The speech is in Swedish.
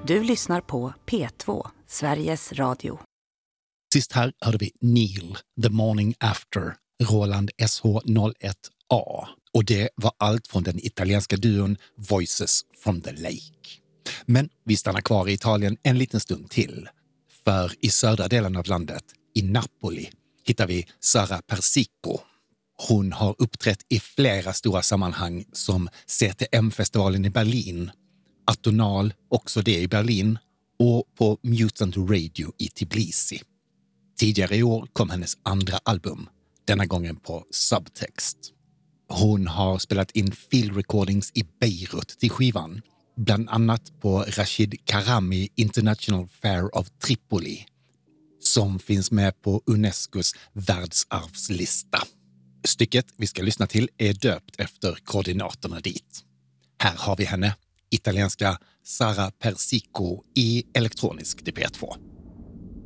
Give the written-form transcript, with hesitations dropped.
Du lyssnar på P2, Sveriges Radio. Sist här hörde vi Neil, The Morning After, Roland SH01A. Och det var allt från den italienska duon Voices from the Lake. Men vi stannar kvar i Italien en liten stund till. För i södra delen av landet, i Napoli, hittar vi Sara Persico. Hon har uppträtt i flera stora sammanhang som CTM-festivalen i Berlin, Atonal, också det i Berlin, och på Mutant Radio i Tbilisi. Tidigare i år kom hennes andra album, denna gången på Subtext. Hon har spelat in field recordings i Beirut till skivan, bland annat på Rashid Karami International Fair of Tripoli, som finns med på Unescos världsarvslista. Stycket vi ska lyssna till är döpt efter koordinaterna dit. Här har vi henne, italienska Sara Persico i elektronisk DP2.